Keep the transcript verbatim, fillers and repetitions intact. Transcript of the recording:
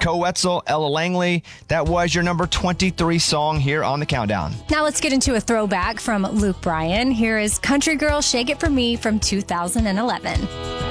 Coe Wetzel, Ella Langley. That was your number twenty-three song here on the Countdown. Now let's get into a throwback from Luke Bryan. Here is Country Girl, Shake It For Me from two thousand eleven.